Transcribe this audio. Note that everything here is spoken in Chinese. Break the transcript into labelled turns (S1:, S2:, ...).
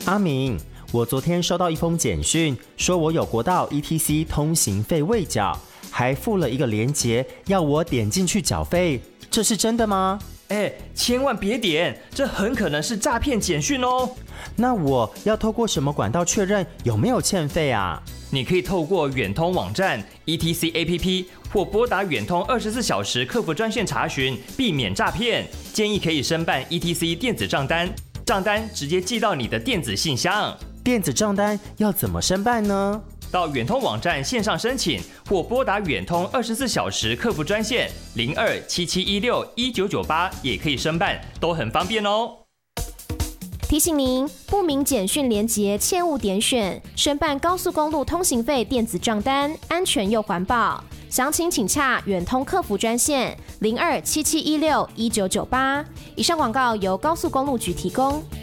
S1: 阿明，我昨天收到一封简讯，说我有国道 ETC 通行费未缴，还附了一个连结，要我点进去缴费，这是真的吗？
S2: 千万别点，这很可能是诈骗简讯哦。
S1: 那我要透过什么管道确认有没有欠费啊？
S2: 你可以透过远通网站、ETC APP 或拨打远通24小时客服专线查询，避免诈骗。建议可以申办 ETC 电子账单，账单直接寄到你的电子信箱。
S1: 电子账单要怎么申办呢？
S2: 到远通网站线上申请，或拨打远通24小时客服专线0277161998也可以申办，都很方便哦。
S3: 提醒您，不明简讯连结切勿点选，申办高速公路通行费电子账单，安全又环保。详情请洽远通客服专线0277161998。以上广告由高速公路局提供。